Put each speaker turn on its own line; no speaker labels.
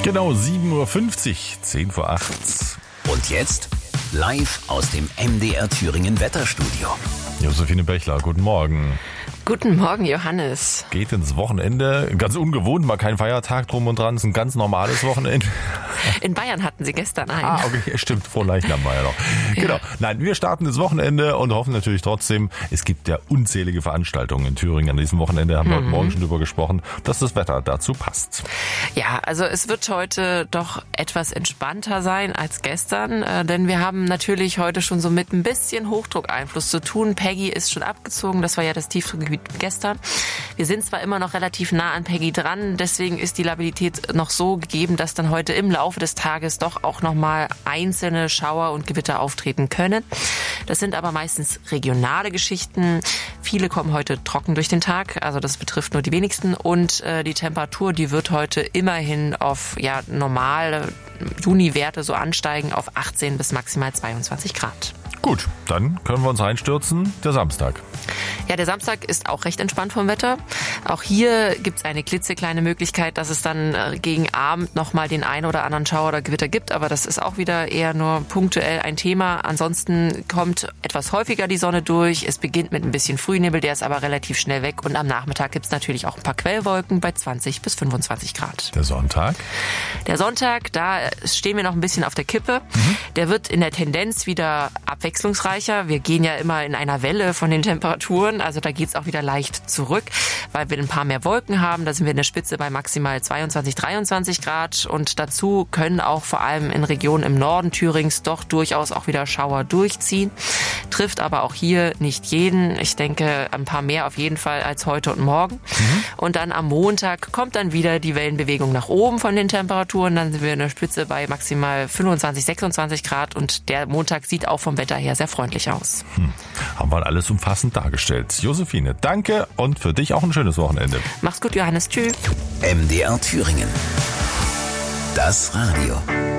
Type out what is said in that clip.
Genau, 7.50 Uhr, 10 vor 8.
Und jetzt live aus dem MDR Thüringen Wetterstudio.
Josephine Bechler, guten Morgen.
Guten Morgen, Johannes.
Geht ins Wochenende. Ganz ungewohnt, mal kein Feiertag drum und dran. Es ist ein ganz normales Wochenende.
In Bayern hatten sie gestern einen.
Ah, okay, stimmt. Frohleichnam war ja noch. Genau. Nein, wir starten das Wochenende und hoffen natürlich trotzdem, es gibt ja unzählige Veranstaltungen in Thüringen an diesem Wochenende. Haben wir heute Morgen schon drüber gesprochen, dass das Wetter dazu passt.
Ja, also es wird heute doch etwas entspannter sein als gestern, denn wir haben natürlich heute schon so mit ein bisschen Hochdruckeinfluss zu tun. Peggy ist schon abgezogen, das war ja das Tiefdruckgebiet gestern. Wir sind zwar immer noch relativ nah an Peggy dran, deswegen ist die Labilität noch so gegeben, dass dann heute im Laufe des Tages doch auch nochmal einzelne Schauer und Gewitter auftreten können. Das sind aber meistens regionale Geschichten. Viele kommen heute trocken durch den Tag, also das betrifft nur die wenigsten. Und die Temperatur, die wird heute immerhin auf normale Juniwerte so ansteigen auf 18 bis maximal 22 Grad.
Gut, dann können wir uns reinstürzen. Der Samstag.
Ja, der Samstag ist auch recht entspannt vom Wetter. Auch hier gibt es eine klitzekleine Möglichkeit, dass es dann gegen Abend nochmal den ein oder anderen Schauer oder Gewitter gibt. Aber das ist auch wieder eher nur punktuell ein Thema. Ansonsten kommt etwas häufiger die Sonne durch. Es beginnt mit ein bisschen Frühnebel, der ist aber relativ schnell weg. Und am Nachmittag gibt es natürlich auch ein paar Quellwolken bei 20 bis 25 Grad.
Der Sonntag?
Der Sonntag, da stehen wir noch ein bisschen auf der Kippe. Der wird in der Tendenz wieder abwechslungsreicher. Wir gehen ja immer in einer Welle von den Temperaturen. Also da geht's auch wieder leicht zurück, weil wir ein paar mehr Wolken haben. Da sind wir in der Spitze bei maximal 22, 23 Grad. Und dazu können auch vor allem in Regionen im Norden Thürings doch durchaus auch wieder Schauer durchziehen. Trifft aber auch hier nicht jeden. Ich denke, ein paar mehr auf jeden Fall als heute und morgen. Und dann am Montag kommt dann wieder die Wellenbewegung nach oben von den Temperaturen. Dann sind wir in der Spitze bei maximal 25, 26 Grad. Und der Montag sieht auch vom Wetter her sehr freundlich aus.
Haben wir alles umfassend dargestellt. Josephine, danke und für dich auch ein schönes Wochenende.
Mach's gut, Johannes. Tschüss.
MDR Thüringen. Das Radio.